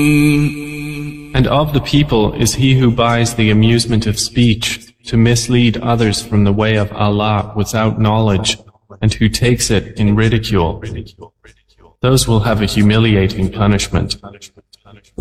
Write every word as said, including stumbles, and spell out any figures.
And of the people is he who buys the amusement of speech to mislead others from the way of Allah without knowledge, and who takes it in ridicule. Those will have a humiliating punishment.